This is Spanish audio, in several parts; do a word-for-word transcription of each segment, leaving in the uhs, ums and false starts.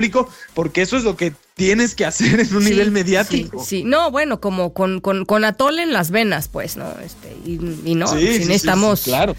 porque eso es lo que tienes que hacer en un sí, nivel mediático. Sí, sí, no, bueno, como con, con, con atole en las venas, pues, ¿no? Este, y, y no, sí, si sí, necesitamos... Sí, sí, claro.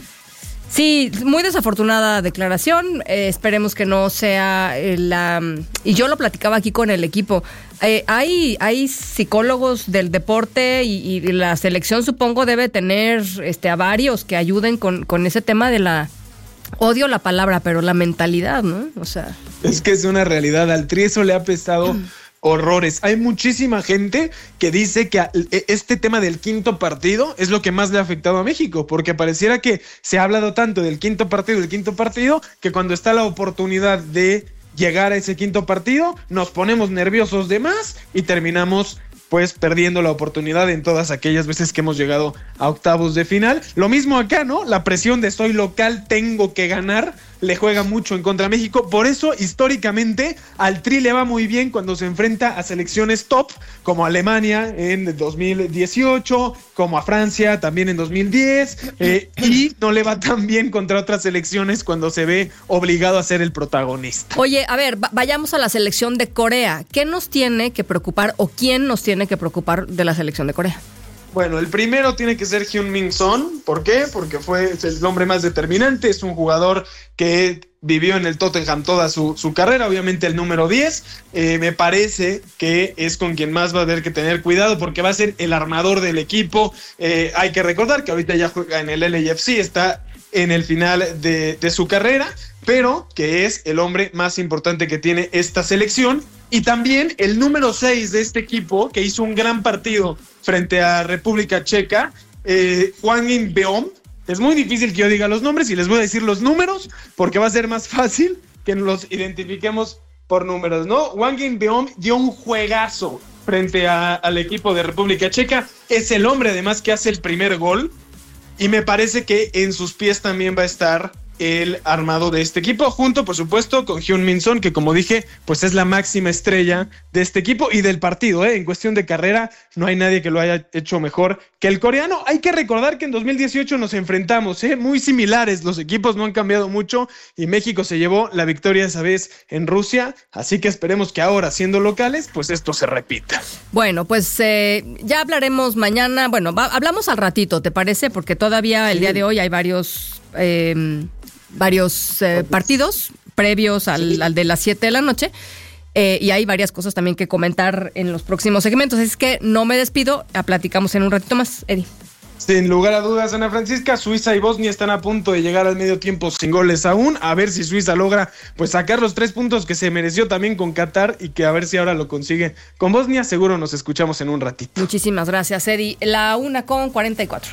Sí, muy desafortunada declaración, eh, esperemos que no sea eh, la... Y yo lo platicaba aquí con el equipo, eh, hay, hay psicólogos del deporte y, y la selección supongo debe tener este, a varios que ayuden con, con ese tema de la... Odio la palabra, pero la mentalidad, ¿no? O sea... Es que es una realidad, al Tri eso le ha pesado... horrores. Hay muchísima gente que dice que este tema del quinto partido es lo que más le ha afectado a México, porque pareciera que se ha hablado tanto del quinto partido, del quinto partido, que cuando está la oportunidad de llegar a ese quinto partido, nos ponemos nerviosos de más y terminamos pues perdiendo la oportunidad en todas aquellas veces que hemos llegado a octavos de final. Lo mismo acá, ¿no? La presión de soy local, tengo que ganar, le juega mucho en contra de México. Por eso, históricamente, al Tri le va muy bien cuando se enfrenta a selecciones top, como Alemania en dos mil dieciocho, como a Francia también en dos mil diez, eh, y no le va tan bien contra otras selecciones cuando se ve obligado a ser el protagonista. Oye, a ver, vayamos a la selección de Corea. ¿Qué nos tiene que preocupar o quién nos tiene que preocupar de la selección de Corea? Bueno, el primero tiene que ser Heung-min Son. ¿Por qué? Porque fue el hombre más determinante. Es un jugador que vivió en el Tottenham toda su, su carrera, obviamente el número diez. Eh, me parece que es con quien más va a haber que tener cuidado porque va a ser el armador del equipo. Eh, hay que recordar que ahorita ya juega en el L A F C, está en el final de, de su carrera, pero que es el hombre más importante que tiene esta selección. Y también el número seis de este equipo, que hizo un gran partido frente a República Checa, eh, Hwang In-beom. Es muy difícil que yo diga los nombres y les voy a decir los números porque va a ser más fácil que los identifiquemos por números, ¿no? Hwang In-beom dio un juegazo frente a, al equipo de República Checa. Es el hombre además que hace el primer gol y me parece que en sus pies también va a estar el armado de este equipo, junto por supuesto con Heung-min Son, que como dije, pues es la máxima estrella de este equipo y del partido, ¿eh? En cuestión de carrera no hay nadie que lo haya hecho mejor que el coreano. Hay que recordar que en dos mil dieciocho nos enfrentamos, ¿eh? Muy similares, los equipos no han cambiado mucho y México se llevó la victoria esa vez en Rusia, así que esperemos que ahora, siendo locales, pues esto se repita. Bueno, pues eh, ya hablaremos mañana, bueno, va, hablamos al ratito, ¿te parece? Porque todavía el sí. día de hoy hay varios... Eh, varios eh, partidos previos al, sí. al de las siete de la noche eh, y hay varias cosas también que comentar en los próximos segmentos, es que no me despido, platicamos en un ratito más, Eddie. Sin lugar a dudas, Ana Francisca, Suiza y Bosnia están a punto de llegar al medio tiempo sin goles aún, a ver si Suiza logra pues sacar los tres puntos que se mereció también con Qatar y que a ver si ahora lo consigue con Bosnia. Seguro nos escuchamos en un ratito. Muchísimas gracias, Eddie. La una con cuarenta y cuatro.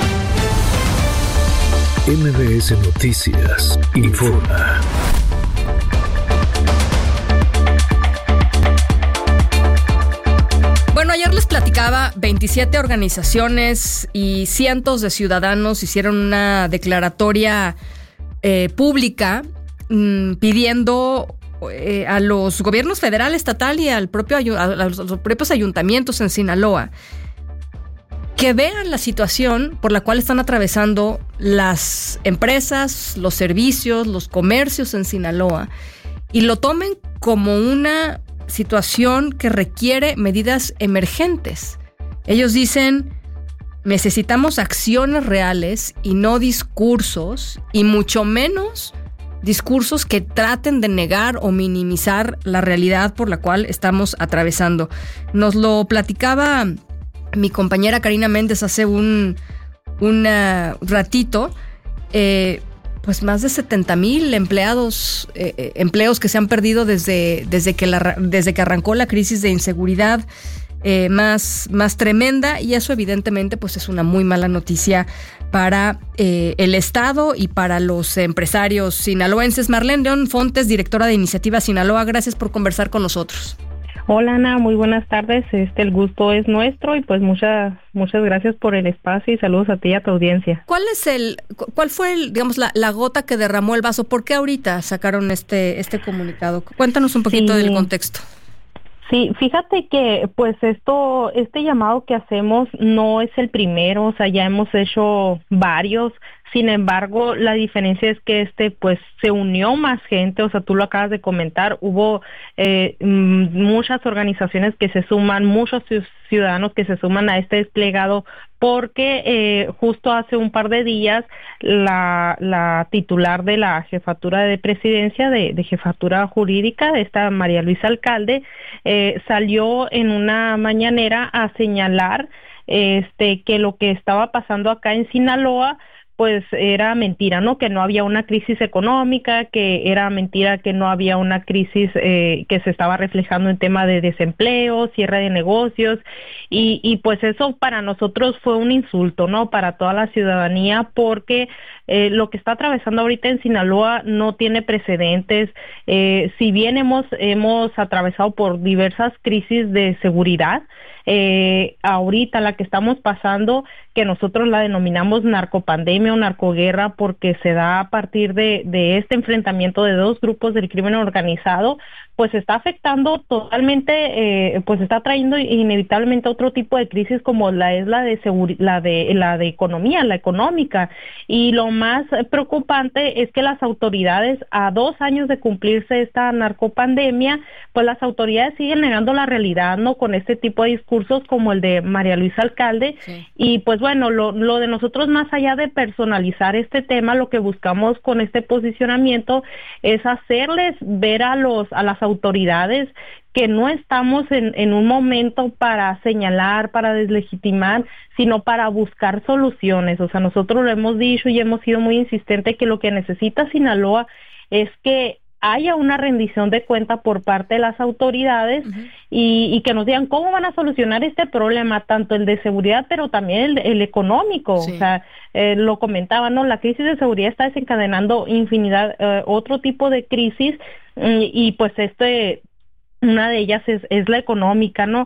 M B S Noticias informa. Bueno, ayer les platicaba, veintisiete organizaciones y cientos de ciudadanos hicieron una declaratoria eh, pública mmm, pidiendo eh, a los gobiernos federal, estatal y al propio, a los, a los propios ayuntamientos en Sinaloa que vean la situación por la cual están atravesando las empresas, los servicios, los comercios en Sinaloa y lo tomen como una situación que requiere medidas emergentes. Ellos dicen, necesitamos acciones reales y no discursos, y mucho menos discursos que traten de negar o minimizar la realidad por la cual estamos atravesando. Nos lo platicaba mi compañera Karina Méndez hace un, un uh, ratito, eh, pues más de setenta mil empleados, eh, empleos que se han perdido desde, desde, que la, desde que arrancó la crisis de inseguridad eh, más, más tremenda, y eso evidentemente pues es una muy mala noticia para eh, el Estado y para los empresarios sinaloenses. Marlene León Fontes, directora de Iniciativa Sinaloa, gracias por conversar con nosotros. Hola Ana, muy buenas tardes, este el gusto es nuestro y pues muchas muchas gracias por el espacio y saludos a ti y a tu audiencia. ¿Cuál es el cuál fue el, digamos la, la gota que derramó el vaso? ¿Por qué ahorita sacaron este este comunicado? Cuéntanos un poquito sí. del contexto. Sí, fíjate que pues esto, este llamado que hacemos no es el primero, o sea, ya hemos hecho varios, Sin embargo, la diferencia es que este pues se unió más gente, o sea, tú lo acabas de comentar, hubo eh, muchas organizaciones que se suman, muchos ciudadanos que se suman a este desplegado, porque eh, justo hace un par de días la, la titular de la jefatura de presidencia, de, de jefatura jurídica, esta María Luisa Alcalde, eh, salió en una mañanera a señalar este que lo que estaba pasando acá en Sinaloa pues era mentira, ¿no? Que no había una crisis económica, que era mentira que no había una crisis eh, que se estaba reflejando en tema de desempleo, cierre de negocios, y, y pues eso para nosotros fue un insulto, ¿no? Para toda la ciudadanía, porque eh, lo que está atravesando ahorita en Sinaloa no tiene precedentes. Eh, si bien hemos, hemos atravesado por diversas crisis de seguridad, Eh, ahorita la que estamos pasando, que nosotros la denominamos narcopandemia o narcoguerra, porque se da a partir de, de este enfrentamiento de dos grupos del crimen organizado, pues está afectando totalmente, eh, pues está trayendo inevitablemente otro tipo de crisis como la es la de seguri- la de la de economía, la económica. Y lo más preocupante es que las autoridades, a dos años de cumplirse esta narcopandemia, pues las autoridades siguen negando la realidad, ¿no? Con este tipo de discursos como el de María Luisa Alcalde. Sí. Y pues bueno, lo, lo de nosotros, más allá de personalizar este tema, lo que buscamos con este posicionamiento es hacerles ver a los a las autoridades que no estamos en, en un momento para señalar, para deslegitimar, sino para buscar soluciones. O sea, nosotros lo hemos dicho y hemos sido muy insistentes que lo que necesita Sinaloa es que haya una rendición de cuenta por parte de las autoridades, uh-huh. y, y que nos digan cómo van a solucionar este problema, tanto el de seguridad, pero también el, el económico. Sí. O sea, eh, lo comentaba, ¿no? La crisis de seguridad está desencadenando infinidad, eh, otro tipo de crisis, y, y pues este, una de ellas es, es la económica, ¿no?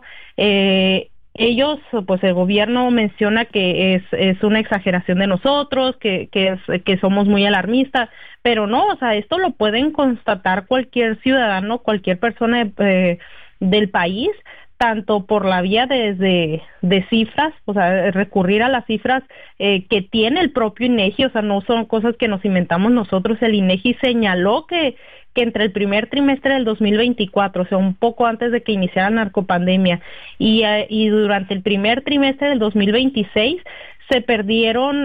Eh, Ellos, pues el gobierno menciona que es, es una exageración de nosotros, que, que, es, que somos muy alarmistas, pero no, o sea, esto lo pueden constatar cualquier ciudadano, cualquier persona eh, del país, tanto por la vía desde de cifras, o sea, recurrir a las cifras eh, que tiene el propio INEGI, o sea, no son cosas que nos inventamos nosotros. El INEGI señaló que que entre el primer trimestre del dos mil veinticuatro, o sea, un poco antes de que iniciara la narcopandemia, y, uh, y durante el primer trimestre del dos mil veintiséis, se perdieron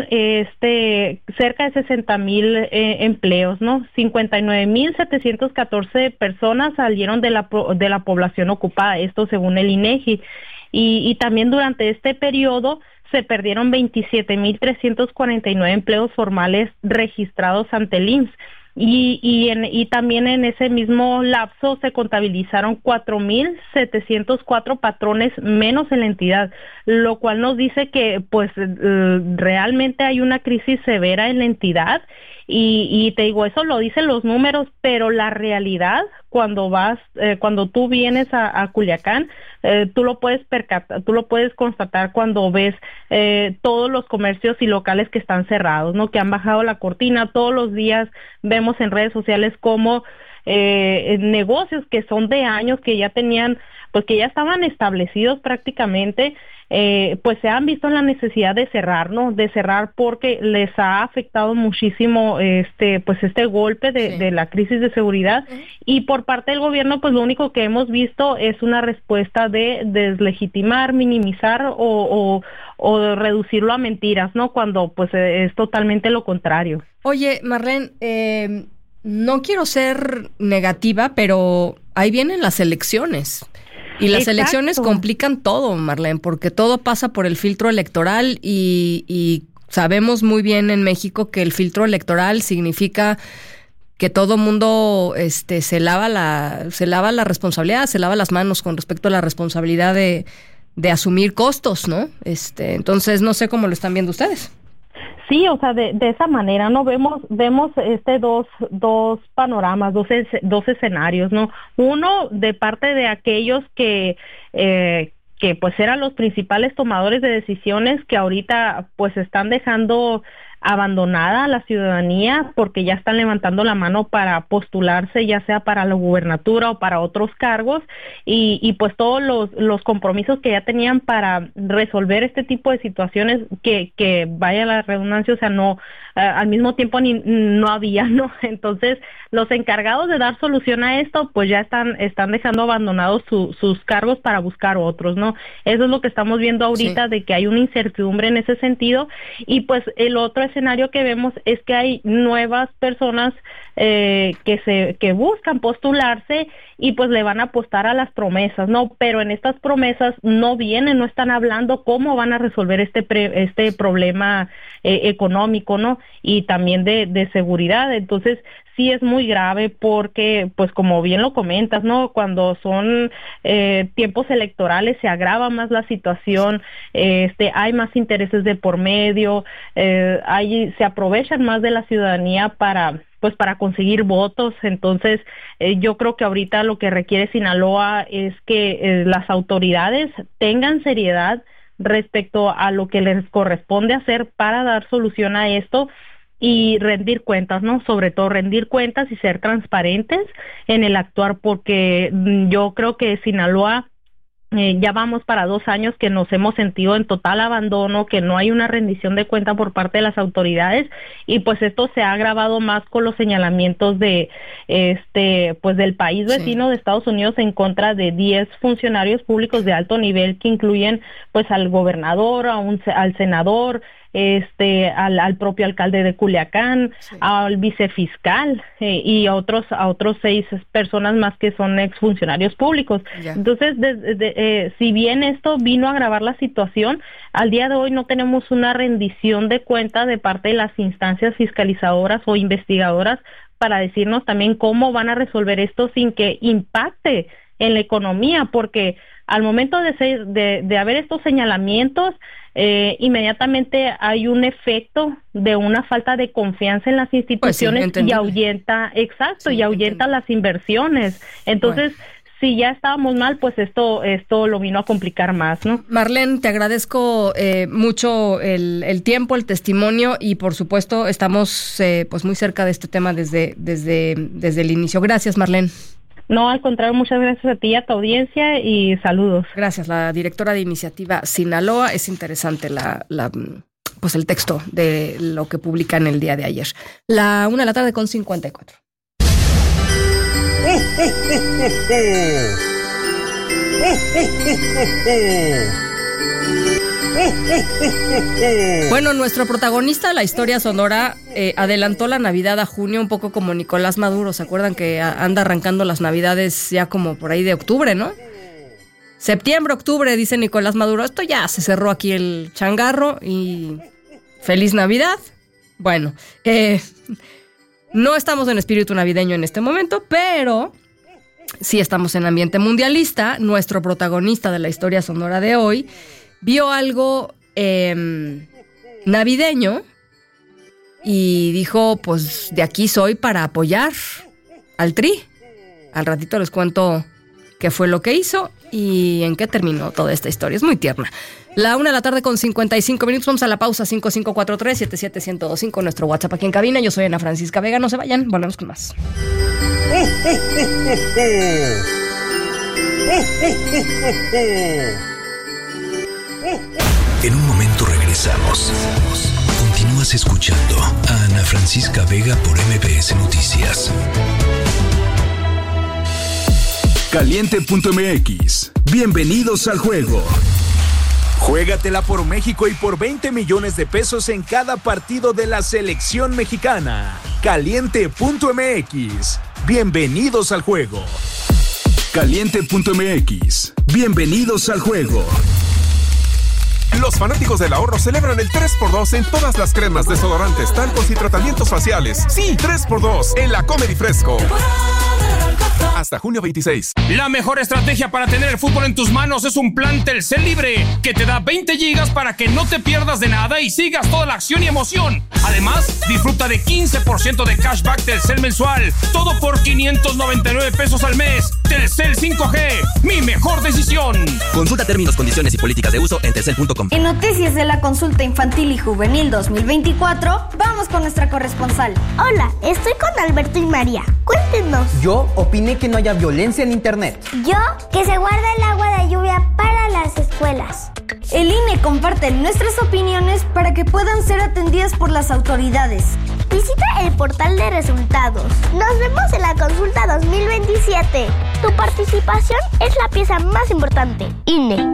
este cerca de sesenta mil eh, empleos, ¿no? cincuenta y nueve mil setecientos catorce personas salieron de la de la población ocupada, esto según el INEGI, y, y también durante este periodo se perdieron veintisiete mil trescientos cuarenta y nueve empleos formales registrados ante el I M S S. Y, y, en, y también en ese mismo lapso se contabilizaron cuatro mil setecientos cuatro patrones menos en la entidad, lo cual nos dice que pues eh, realmente hay una crisis severa en la entidad. Y, y te digo, eso lo dicen los números, pero la realidad, cuando vas, eh, cuando tú vienes a, a Culiacán, eh, tú lo puedes percatar, tú lo puedes constatar cuando ves eh, todos los comercios y locales que están cerrados, ¿no? Que han bajado la cortina. Todos los días vemos en redes sociales como eh, negocios que son de años, que ya tenían, pues que ya estaban establecidos prácticamente, eh, pues se han visto en la necesidad de cerrar, ¿no? De cerrar porque les ha afectado muchísimo este, pues este golpe de, sí. de la crisis de seguridad. Uh-huh. Y por parte del gobierno, pues lo único que hemos visto es una respuesta de deslegitimar, minimizar o, o, o reducirlo a mentiras, ¿no? Cuando pues es totalmente lo contrario. Oye, Marlene, eh, no quiero ser negativa, pero ahí vienen las elecciones. Y las Exacto. elecciones complican todo, Marlene, porque todo pasa por el filtro electoral y, y sabemos muy bien en México que el filtro electoral significa que todo mundo este, se lava la se lava la responsabilidad, se lava las manos con respecto a la responsabilidad de, de asumir costos, ¿no? Este, entonces, no sé cómo lo están viendo ustedes. Sí, o sea, de, de esa manera, ¿no? Vemos vemos este dos dos panoramas, dos, dos escenarios, ¿no? Uno, de parte de aquellos que, eh, que pues eran los principales tomadores de decisiones, que ahorita pues están dejando abandonada la ciudadanía porque ya están levantando la mano para postularse, ya sea para la gubernatura o para otros cargos, y, y pues todos los, los compromisos que ya tenían para resolver este tipo de situaciones que, que vaya la redundancia, o sea, no, eh, al mismo tiempo ni, no había, ¿no? Entonces, los encargados de dar solución a esto, pues ya están, están dejando abandonados su, sus cargos para buscar otros, ¿no? Eso es lo que estamos viendo ahorita, sí, de que hay una incertidumbre en ese sentido, y pues el otro escenario que vemos es que hay nuevas personas eh, que se que buscan postularse y pues le van a apostar a las promesas, ¿no? Pero en estas promesas no vienen, no están hablando cómo van a resolver este pre, este problema eh, económico, ¿no? Y también de, de seguridad. Entonces, sí es muy grave porque, pues como bien lo comentas, ¿no? Cuando son eh, tiempos electorales se agrava más la situación, eh, este, hay más intereses de por medio, eh, hay, se aprovechan más de la ciudadanía para pues para conseguir votos. Entonces eh, yo creo que ahorita lo que requiere Sinaloa es que eh, las autoridades tengan seriedad respecto a lo que les corresponde hacer para dar solución a esto y rendir cuentas, ¿no? Sobre todo rendir cuentas y ser transparentes en el actuar, porque yo creo que Sinaloa Eh, ya vamos para dos años que nos hemos sentido en total abandono, que no hay una rendición de cuenta por parte de las autoridades, y pues esto se ha agravado más con los señalamientos de este pues del país vecino, sí, de Estados Unidos en contra de diez funcionarios públicos de alto nivel que incluyen pues al gobernador, a un, al senador, este al, al propio alcalde de Culiacán, sí, al vicefiscal eh, y a otros a otros seis personas más que son exfuncionarios públicos. Yeah. Entonces, de, de, eh, si bien esto vino a agravar la situación, al día de hoy no tenemos una rendición de cuenta de parte de las instancias fiscalizadoras o investigadoras para decirnos también cómo van a resolver esto sin que impacte en la economía, porque al momento de, ser, de, de haber estos señalamientos, eh, inmediatamente hay un efecto de una falta de confianza en las instituciones, pues sí, y ahuyenta, exacto, sí, y ahuyenta entiendo. Las inversiones. Entonces, bueno, si ya estábamos mal, pues esto esto lo vino a complicar más, ¿no? Marlene, te agradezco eh, mucho el, el tiempo, el testimonio, y por supuesto estamos eh, pues muy cerca de este tema desde, desde, desde el inicio. Gracias, Marlene. No, al contrario, muchas gracias a ti y a tu audiencia y saludos. Gracias, la directora de Iniciativa Sinaloa. Es interesante la, la pues el texto de lo que publican el día de ayer. La una de la tarde con cincuenta y cuatro. Bueno, nuestro protagonista de la historia sonora eh, adelantó la Navidad a junio, un poco como Nicolás Maduro. ¿Se acuerdan que anda arrancando las Navidades ya como por ahí de octubre, no? Septiembre, octubre, dice Nicolás Maduro. Esto ya se cerró aquí el changarro y feliz Navidad. Bueno, eh, no estamos en espíritu navideño en este momento, pero sí estamos en ambiente mundialista. Nuestro protagonista de la historia sonora de hoy vio algo eh, navideño y dijo, pues de aquí soy para apoyar al Tri. Al ratito les cuento qué fue lo que hizo y en qué terminó toda esta historia. Es muy tierna. La una de la tarde con cincuenta y cinco minutos. Vamos a la pausa. Cinco cinco cuatro tres siete siete uno cero dos cinco. Nuestro WhatsApp aquí en cabina. Yo soy Ana Francisca Vega. No se vayan. Volvemos con más. En un momento regresamos. Continúas escuchando a Ana Francisca Vega por M B S Noticias. Caliente punto M X. Bienvenidos al juego. Juégatela por México y por veinte millones de pesos en cada partido de la selección mexicana. Caliente punto M X. Bienvenidos al juego. Caliente punto M X. Bienvenidos al juego. Los fanáticos del ahorro celebran el tres por dos en todas las cremas, desodorantes, talcos y tratamientos faciales. Sí, tres por dos en la Comedy Fresco. Hasta junio veintiséis. La mejor estrategia para tener el fútbol en tus manos es un plan Telcel Libre que te da veinte gigas para que no te pierdas de nada y sigas toda la acción y emoción. Además, disfruta de quince por ciento de cashback Telcel mensual. Todo por quinientos noventa y nueve pesos al mes. Telcel cinco G, mi mejor decisión. Consulta términos, condiciones y políticas de uso en telcel punto com. En noticias de la consulta infantil y juvenil dos mil veinticuatro, vamos con nuestra corresponsal. Hola, estoy con Alberto y María. Cuéntenos. Yo opiné que no haya violencia en internet. Yo, que se guarde el agua de lluvia para las escuelas. El I N E comparte nuestras opiniones para que puedan ser atendidas por las autoridades. Visita el portal de resultados. Nos vemos en la consulta dos mil veintisiete. Tu participación es la pieza más importante. I N E.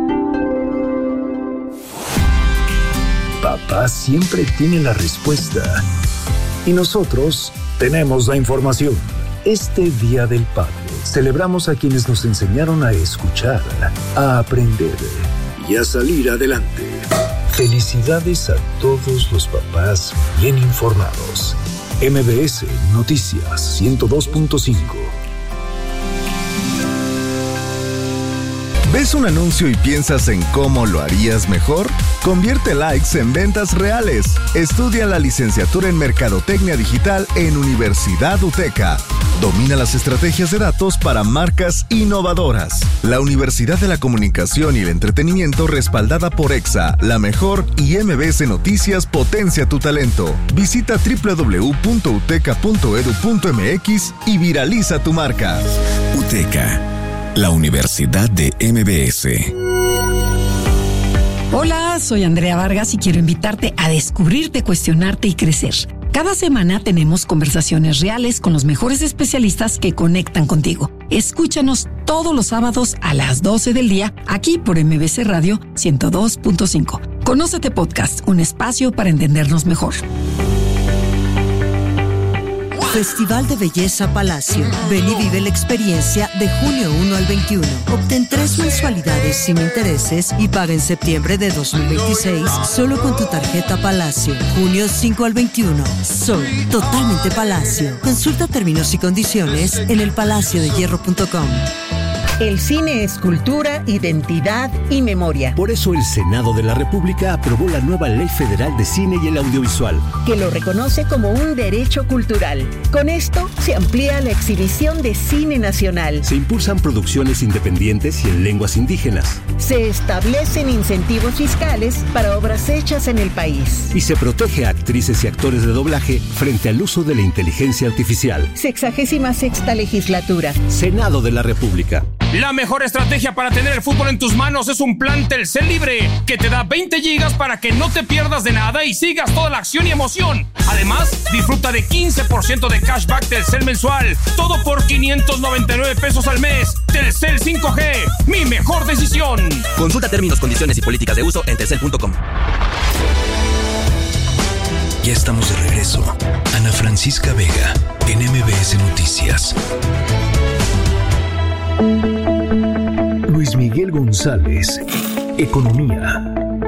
Papá siempre tiene la respuesta y nosotros tenemos la información. Este Día del Padre celebramos a quienes nos enseñaron a escuchar, a aprender y a salir adelante. Felicidades a todos los papás bien informados. M B S Noticias ciento dos punto cinco. ¿Ves un anuncio y piensas en cómo lo harías mejor? Convierte likes en ventas reales. Estudia la licenciatura en Mercadotecnia Digital en Universidad UTECA. Domina las estrategias de datos para marcas innovadoras. La Universidad de la Comunicación y el Entretenimiento respaldada por EXA, La Mejor y M B S Noticias potencia tu talento. Visita doble u doble u doble u punto uteca punto edu punto m x y viraliza tu marca. UTECA, la Universidad de M B S. Hola, soy Andrea Vargas y quiero invitarte a descubrirte, cuestionarte y crecer. Cada semana tenemos conversaciones reales con los mejores especialistas que conectan contigo. Escúchanos todos los sábados a las doce del día, aquí por M B S Radio ciento dos punto cinco. Conócete Podcast, un espacio para entendernos mejor. Festival de Belleza Palacio. Ven y vive la experiencia de junio primero al veintiuno. Obtén tres mensualidades sin intereses y paga en septiembre de dos mil veintiséis solo con tu tarjeta Palacio. junio cinco al veintiuno. Soy totalmente Palacio. Consulta términos y condiciones en el palacio de hierro punto com. El cine es cultura, identidad y memoria. Por eso el Senado de la República aprobó la nueva Ley Federal de Cine y el Audiovisual, que lo reconoce como un derecho cultural. Con esto se amplía la exhibición de cine nacional. Se impulsan producciones independientes y en lenguas indígenas. Se establecen incentivos fiscales para obras hechas en el país. Y se protege a actrices y actores de doblaje frente al uso de la inteligencia artificial. Sexagésima sexta legislatura. Senado de la República. La mejor estrategia para tener el fútbol en tus manos es un plan Telcel Libre que te da veinte gigas para que no te pierdas de nada y sigas toda la acción y emoción. Además, disfruta de quince por ciento de cashback Telcel mensual. Todo por quinientos noventa y nueve pesos al mes. Telcel cinco G, mi mejor decisión. Consulta términos, condiciones y políticas de uso en telcel punto com. Ya estamos de regreso. Ana Francisca Vega en M B S Noticias. Luis Miguel González, Economía.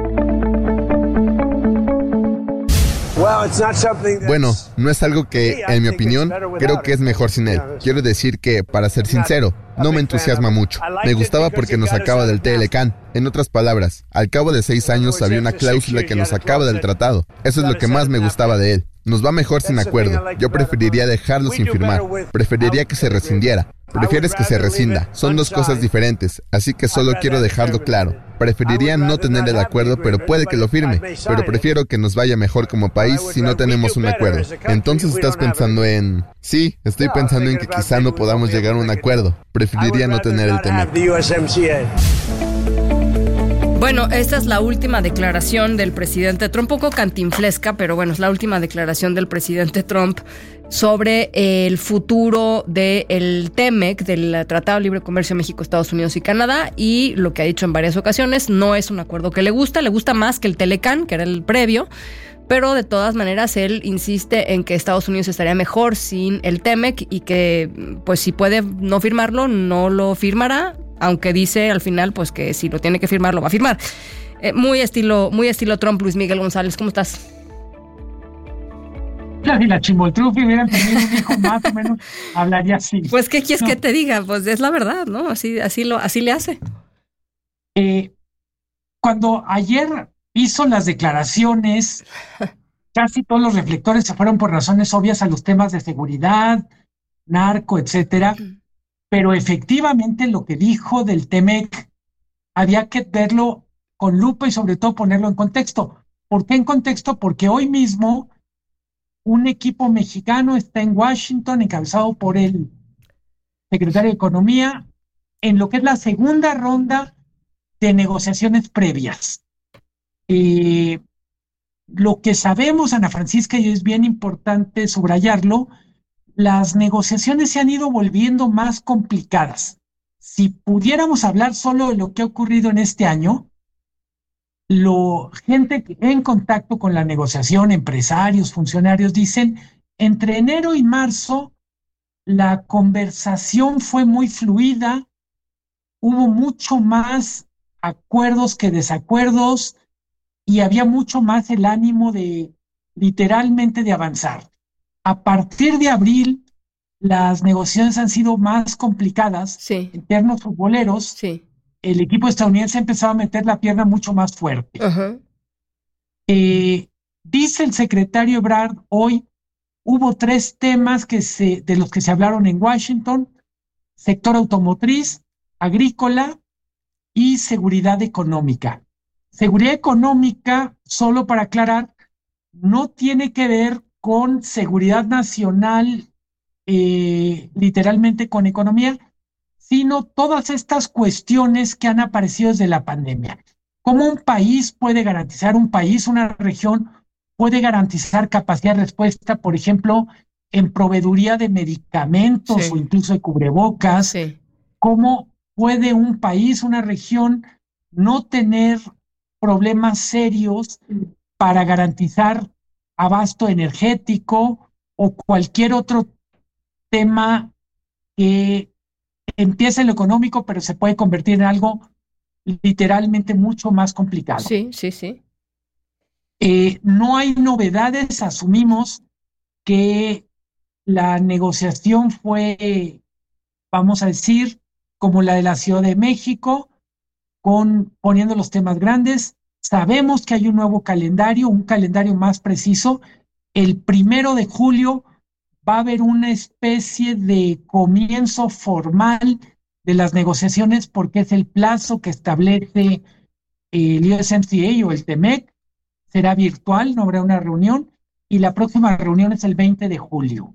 Bueno, no es algo que, en mi opinión, creo que es mejor sin él. Quiero decir que, para ser sincero, no me entusiasma mucho. Me gustaba porque nos sacaba del T L C A N. En otras palabras, al cabo de seis años había una cláusula que nos sacaba del tratado. Eso es lo que más me gustaba de él. Nos va mejor sin acuerdo. Yo preferiría dejarlo sin firmar. Preferiría que se rescindiera. Prefieres que se rescinda. Son dos cosas diferentes, así que solo quiero dejarlo claro. Preferiría no tener el acuerdo, pero puede que lo firme. Pero prefiero que nos vaya mejor como país si no tenemos un acuerdo. Entonces estás pensando en... Sí, estoy pensando en que quizá no podamos llegar a un acuerdo. Preferiría no tener el tema. Bueno, esta es la última declaración del presidente Trump, un poco cantinflesca, pero bueno, es la última declaración del presidente Trump sobre el futuro del T M E C, del Tratado de Libre Comercio México, Estados Unidos y Canadá, y lo que ha dicho en varias ocasiones, no es un acuerdo que le gusta, le gusta más que el T L C A N, que era el previo, pero de todas maneras él insiste en que Estados Unidos estaría mejor sin el T M E C y que pues si puede no firmarlo, no lo firmará, aunque dice al final pues que si lo tiene que firmar, lo va a firmar. Eh, muy estilo, muy estilo Trump. Luis Miguel González, ¿cómo estás? Si la Chimoltrufia hubieran tenido un hijo más o menos, hablaría así. Pues, ¿qué quieres no. que te diga? Pues es la verdad, ¿no? Así, así, lo, así le hace. Eh, cuando ayer hizo las declaraciones, casi todos los reflectores se fueron por razones obvias a los temas de seguridad, narco, etcétera. Pero efectivamente lo que dijo del Temec había que verlo con lupa y sobre todo ponerlo en contexto. ¿Por qué en contexto? Porque hoy mismo un equipo mexicano está en Washington, encabezado por el secretario de Economía, en lo que es la segunda ronda de negociaciones previas. Eh, lo que sabemos, Ana Francisca, y es bien importante subrayarlo, las negociaciones se han ido volviendo más complicadas. Si pudiéramos hablar solo de lo que ha ocurrido en este año, lo, gente en contacto con la negociación, empresarios, funcionarios, dicen, entre enero y marzo, la conversación fue muy fluida, hubo mucho más acuerdos que desacuerdos y había mucho más el ánimo de, literalmente, de avanzar. A partir de abril, las negociaciones han sido más complicadas, sí. En términos futboleros, sí. El equipo estadounidense ha empezado a meter la pierna mucho más fuerte. Uh-huh. Eh, dice el secretario Ebrard hoy, hubo tres temas que se, de los que se hablaron en Washington: sector automotriz, agrícola y seguridad económica. Seguridad económica, solo para aclarar, no tiene que ver con seguridad nacional, eh, literalmente con economía, sino todas estas cuestiones que han aparecido desde la pandemia. ¿Cómo un país puede garantizar, un país, una región, puede garantizar capacidad de respuesta, por ejemplo, en proveeduría de medicamentos sí. o incluso de cubrebocas? Sí. ¿Cómo puede un país, una región, no tener problemas serios para garantizar abasto energético o cualquier otro tema que empieza en lo económico, pero se puede convertir en algo literalmente mucho más complicado? Sí, sí, sí. Eh, no hay novedades, asumimos que la negociación fue, vamos a decir, como la de la Ciudad de México, con, poniendo los temas grandes. Sabemos que hay un nuevo calendario, un calendario más preciso. El primero de julio va a haber una especie de comienzo formal de las negociaciones, porque es el plazo que establece el U S M C A o el Temec. Será virtual, no habrá una reunión, y la próxima reunión es el veinte de julio.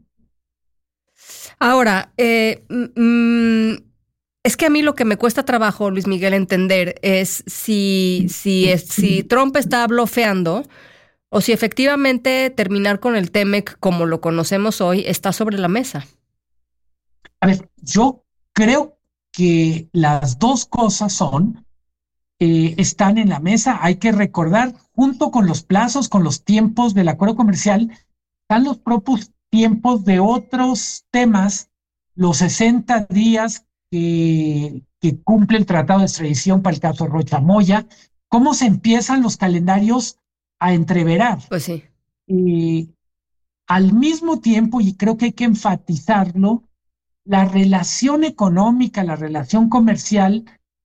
Ahora, eh, mm, es que a mí lo que me cuesta trabajo, Luis Miguel, entender es si, si, es, si Trump está blofeando o si efectivamente terminar con el Temec como lo conocemos hoy está sobre la mesa. A ver, yo creo que las dos cosas son, eh, están en la mesa. Hay que recordar, junto con los plazos, con los tiempos del acuerdo comercial, están los propios tiempos de otros temas, los sesenta días que, que cumple el tratado de extradición para el caso Rocha Moya. ¿Cómo se empiezan los calendarios a entreverar? Pues sí. Y al mismo tiempo, y creo que hay que enfatizarlo, la relación económica, la relación comercial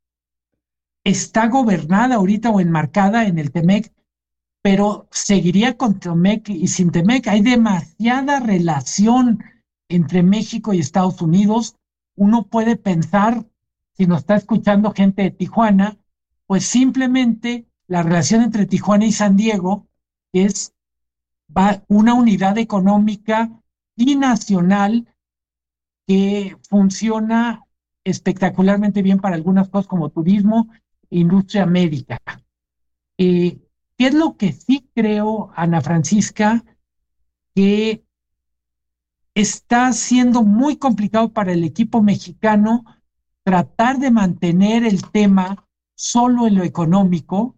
está gobernada ahorita o enmarcada en el Temec, pero seguiría con Temec y sin Temec. Hay demasiada relación entre México y Estados Unidos. Uno puede pensar, si nos está escuchando gente de Tijuana, pues simplemente la relación entre Tijuana y San Diego es una unidad económica binacional que funciona espectacularmente bien para algunas cosas como turismo e industria médica. Eh, ¿Qué es lo que sí creo, Ana Francisca? Que está siendo muy complicado para el equipo mexicano tratar de mantener el tema solo en lo económico,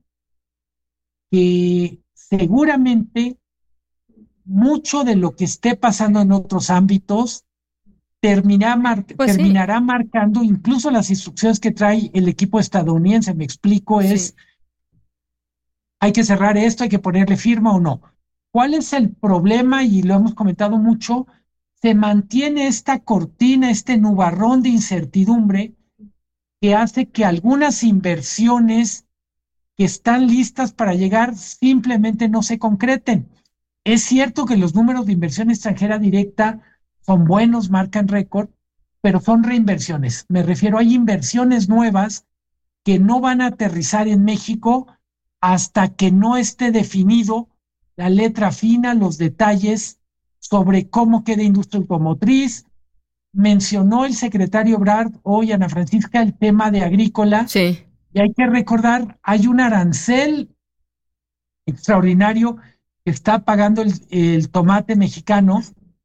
que seguramente mucho de lo que esté pasando en otros ámbitos termina mar- pues terminará sí. marcando incluso las instrucciones que trae el equipo estadounidense. Me explico, es Sí. hay que cerrar esto, hay que ponerle firma o no. ¿Cuál es el problema? Y lo hemos comentado mucho, se mantiene esta cortina, este nubarrón de incertidumbre que hace que algunas inversiones que están listas para llegar simplemente no se concreten. Es cierto que los números de inversión extranjera directa son buenos, marcan récord, pero son reinversiones. Me refiero, hay inversiones nuevas que no van a aterrizar en México hasta que no esté definido la letra fina, los detalles sobre cómo queda industria automotriz. Mencionó el secretario Ebrard hoy, Ana Francisca, el tema de agrícola. Sí. Y hay que recordar, hay un arancel extraordinario que está pagando el, el tomate mexicano,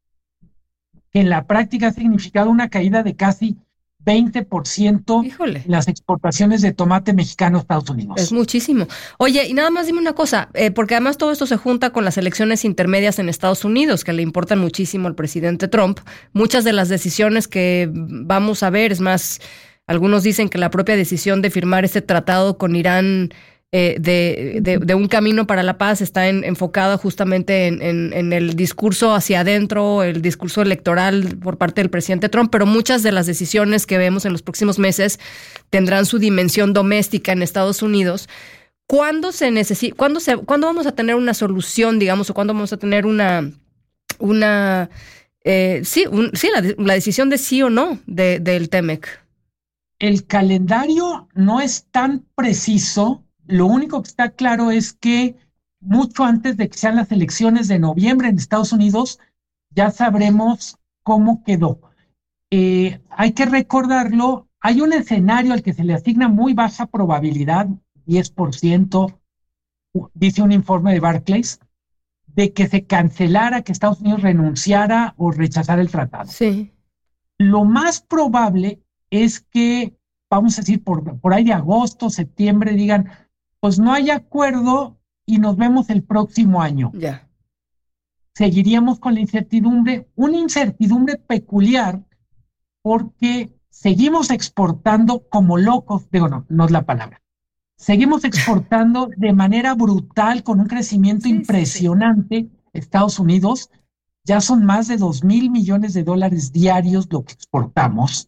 que en la práctica ha significado una caída de casi veinte por ciento Híjole. en las exportaciones de tomate mexicano a Estados Unidos. Es muchísimo. Oye, y nada más dime una cosa, eh, porque además todo esto se junta con las elecciones intermedias en Estados Unidos, que le importan muchísimo al presidente Trump. Muchas de las decisiones que vamos a ver, es más, algunos dicen que la propia decisión de firmar este tratado con Irán eh, de, de, de un camino para la paz está en, enfocada justamente en, en, en el discurso hacia adentro, el discurso electoral por parte del presidente Trump, pero muchas de las decisiones que vemos en los próximos meses tendrán su dimensión doméstica en Estados Unidos. ¿Cuándo se necesita, cuándo se, cuándo vamos a tener una solución, digamos, o cuándo vamos a tener una, una, eh, sí, un, sí, la, la decisión de sí o no de, del T-M E C? El calendario no es tan preciso. Lo único que está claro es que mucho antes de que sean las elecciones de noviembre en Estados Unidos, ya sabremos cómo quedó. Eh, hay que recordarlo, hay un escenario al que se le asigna muy baja probabilidad, diez por ciento, dice un informe de Barclays, de que se cancelara, que Estados Unidos renunciara o rechazara el tratado. Sí. Lo más probable es que, vamos a decir, por, por ahí de agosto, septiembre, digan, pues no hay acuerdo y nos vemos el próximo año. Ya. Yeah. Seguiríamos con la incertidumbre, una incertidumbre peculiar, porque seguimos exportando como locos, digo, no, no es la palabra, seguimos exportando de manera brutal, con un crecimiento sí, impresionante, sí, sí. Estados Unidos, ya son más de dos mil millones de dólares diarios lo que exportamos.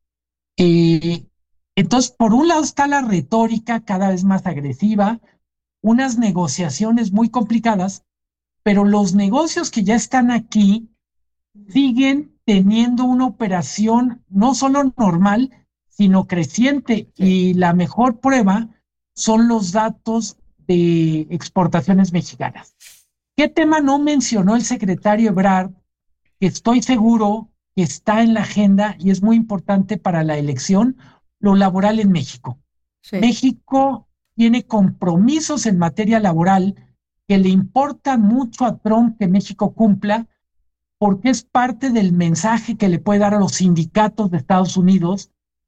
Eh, entonces, por un lado está la retórica cada vez más agresiva, unas negociaciones muy complicadas, pero los negocios que ya están aquí siguen teniendo una operación no solo normal, sino creciente, sí. Y la mejor prueba son los datos de exportaciones mexicanas. ¿Qué tema no mencionó el secretario Ebrard, que estoy seguro que está en la agenda y es muy importante para la elección? Lo laboral en México. Sí. México tiene compromisos en materia laboral que le importa mucho a Trump que México cumpla, porque es parte del mensaje que le puede dar a los sindicatos de Estados Unidos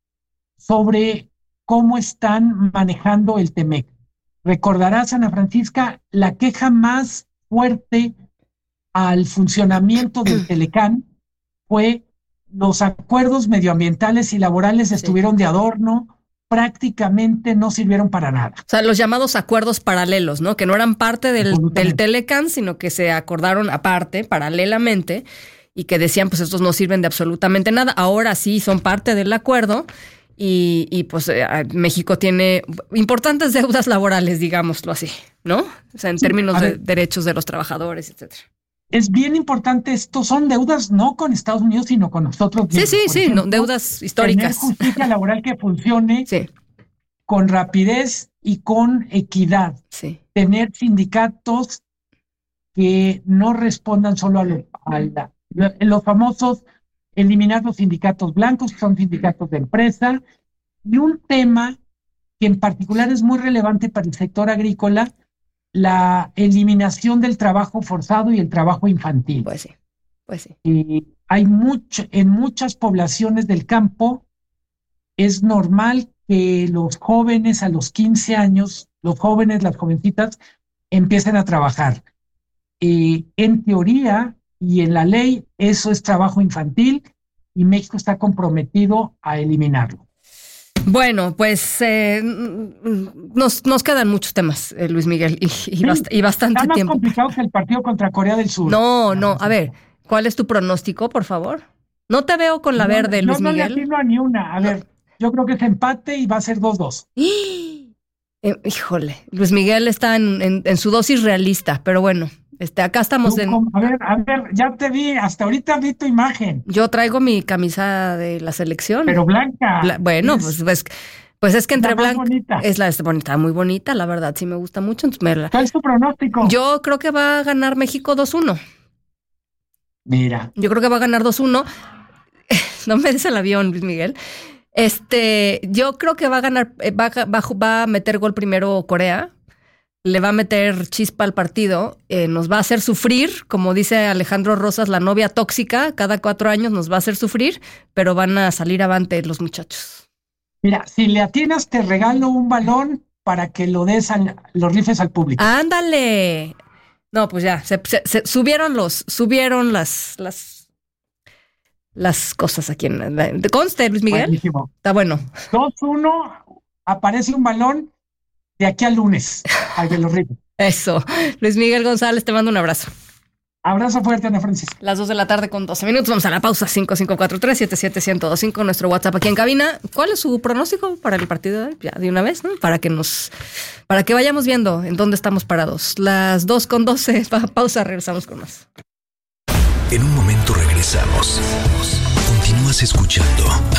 sobre cómo están manejando el T M E C. Recordarás, Ana Francisca, la queja más fuerte al funcionamiento del Telecán fue los acuerdos medioambientales y laborales sí. estuvieron de adorno, prácticamente no sirvieron para nada. O sea, los llamados acuerdos paralelos, ¿no? Que no eran parte del, del Telecán, sino que se acordaron aparte, paralelamente, y que decían, pues estos no sirven de absolutamente nada. Ahora sí son parte del acuerdo y, y pues eh, México tiene importantes deudas laborales, digámoslo así, ¿no? O sea, en sí, términos de derechos de los trabajadores, etcétera. Es bien importante esto, son deudas no con Estados Unidos, sino con nosotros mismos. Sí, sí, sí, ejemplo, no, deudas históricas. Tener justicia laboral que funcione sí. con rapidez y con equidad. Sí. Tener sindicatos que no respondan solo a, lo, a la, los famosos, eliminar los sindicatos blancos, que son sindicatos de empresa, y un tema que en particular es muy relevante para el sector agrícola, la eliminación del trabajo forzado y el trabajo infantil. Pues sí, pues sí. Eh, hay mucho, en muchas poblaciones del campo es normal que los jóvenes a los quince años, los jóvenes, las jovencitas, empiecen a trabajar. Eh, en teoría y en la ley, eso es trabajo infantil y México está comprometido a eliminarlo. Bueno, pues eh, nos, nos quedan muchos temas, eh, Luis Miguel, y, y, sí, bast- y bastante está más tiempo. complicado que el partido contra Corea del Sur. No, no, a ver, ¿cuál es tu pronóstico, por favor? No te veo con la no, verde, Luis no, Miguel. No le atino a ni una. A no. ver, yo creo que es empate y va a ser dos dos. Eh, híjole, Luis Miguel está en, en, en su dosis realista, pero bueno. Este, acá estamos en... A ver, a ver, ya te vi, hasta ahorita vi tu imagen. Yo traigo mi camisa de la selección. Pero blanca. Bla- bueno, pues, pues, pues es que entre la blanca... bonita. Es la es bonita, muy bonita, la verdad, sí me gusta mucho. Entonces me la... ¿Cuál es tu pronóstico? Yo creo que va a ganar México dos uno. Mira. Yo creo que va a ganar dos uno. No me des el avión, Luis Miguel. Este, yo creo que va a ganar, va, va, va a meter gol primero Corea. Le va a meter chispa al partido, eh, nos va a hacer sufrir, como dice Alejandro Rosas, la novia tóxica, cada cuatro años nos va a hacer sufrir, pero van a salir avante los muchachos. Mira, si le atinas te regalo un balón para que lo des al, lo rifes al público. ¡Ándale! No, pues ya, se, se, se subieron los, subieron las, las, las cosas aquí en la, ¿te conste, Luis Miguel? Buenísimo. Está bueno. dos uno, aparece un balón de aquí al lunes, al de los ricos. Eso. Luis Miguel González, te mando un abrazo. Abrazo fuerte, Ana Francis. Las dos de la tarde con doce minutos. Vamos a la pausa. cinco cinco cuatro tres, siete siete uno cero dos cinco, nuestro WhatsApp aquí en cabina. ¿Cuál es su pronóstico para el partido de hoy? Ya de una vez, ¿no? Para que nos, para que vayamos viendo en dónde estamos parados. Las dos con doce. Pa- pausa, regresamos con más. En un momento regresamos. Continúas escuchando